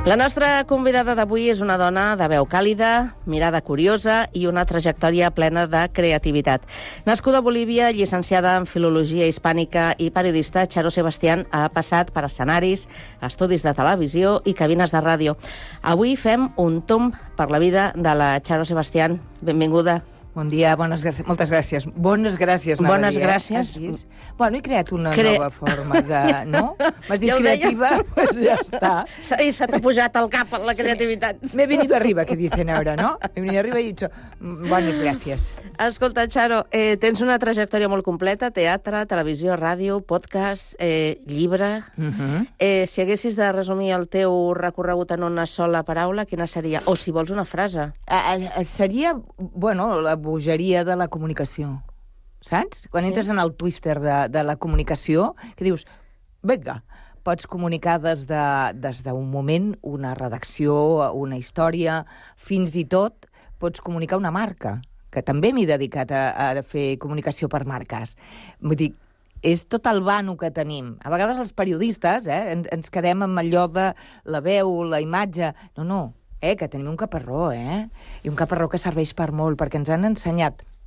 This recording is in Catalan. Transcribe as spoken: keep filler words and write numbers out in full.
La nostra convidada d'avui és una dona de veu càlida, mirada curiosa i una trajectòria plena de creativitat. Nascuda a Bolívia, llicenciada en Filologia Hispànica i periodista, Charo Sebastián ha passat per escenaris, estudis de televisió i cabines de ràdio. Avui fem un tomb per la vida de la Charo Sebastián. Benvinguda. Bon dia, bones gràcies. Moltes gràcies. Bones gràcies, anava Bones a dir, gràcies. Eh? Bueno, he creat una Cre... nova forma de... No? M'has dit Ja ho creativa? Pues ja està. I se t'ha pujat al cap la creativitat. Me he venido arriba, que dicen ahora, ¿no? Me he venido arriba y he dicho, bones gràcies. Escolta, Charo, eh, tens una trajectòria molt completa, teatre, televisió, ràdio, podcast, eh, llibre... Uh -huh. eh, si haguessis de resumir el teu recorregut en una sola paraula, quina seria? O si vols una frase. Uh, seria, bueno, la bogeria de la comunicació, saps? Quan sí. entres en el twister de, de la comunicació, que dius, vinga, pots comunicar des de, des d'un moment, una redacció, una història, fins i tot pots comunicar una marca, que també m'he dedicat a, a fer comunicació per marques. Vull dir, és tot el vano que tenim. A vegades els periodistes eh, ens, ens quedem amb allò de la veu, la imatge... No, no, eh, que tenim un caparró, eh? I un caparró que serveix per molt, perquè ens han ensenyat